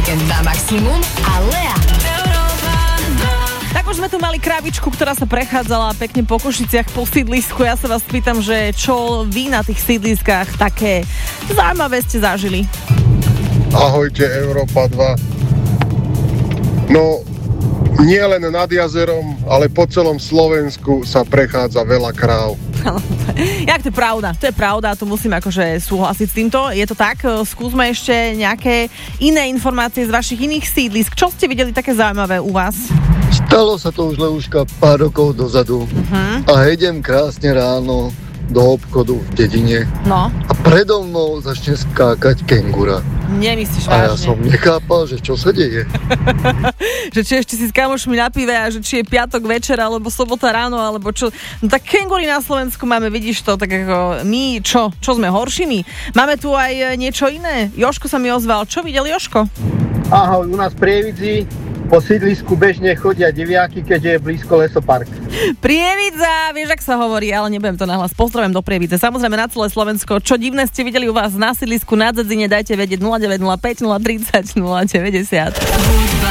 víkend na maximum a Lea. Tak už sme tu mali krabičku, ktorá sa prechádzala pekne po Košiciach, po sídlisku. Ja sa vás pýtam, že čo vy na tých sídliskách také zaujímavé ste zažili? Ahojte, Európa 2. No, nie len nad jazerom, ale po celom Slovensku sa prechádza veľa kráv. Jak to je pravda, to musím akože súhlasiť s týmto. Je to tak? Skúsme ešte nejaké iné informácie z vašich iných sídlisk. Čo ste videli také zaujímavé u vás? Stalo sa to už, Leuška, pár rokov dozadu. A idem krásne ráno do obchodu v dedine. No. A predo mnou začne skákať kengura. Nemyslíš vážne? A ja vážne? som nechápal, že čo sa deje. Že či ešte si s kamošmi na pive a že či je piatok večer, alebo sobota ráno, alebo čo. No tak kengury na Slovensku máme, vidíš to, tak ako my, čo sme horšími? Máme tu aj niečo iné. Jožko sa mi ozval. Čo videl Jožko? Ahoj, u nás v Prievidzi po sídlisku bežne chodia deviaky, keďže je blízko lesopark. Prievidza, vieš, ak sa hovorí, ale nebudem to nahlas. Pozdravujem do Prievidze. Samozrejme na celé Slovensko. Čo divné ste videli u vás na sídlisku na Dzedzine, dajte vedieť 0905 030 090.